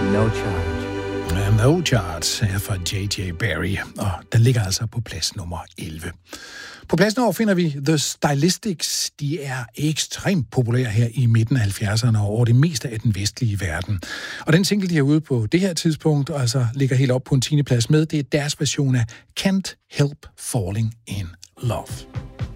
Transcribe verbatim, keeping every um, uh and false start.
No Charge. No Charge er fra J J Barry, og den ligger altså på plads nummer elleve. På plads nummer finder vi The Stylistics. De er ekstremt populære her i midten af halvfjerdserne og over det meste af den vestlige verden. Og den single, de er ude på det her tidspunkt, altså ligger helt op på en tiende plads med, det er deres version af Can't Help Falling in Love.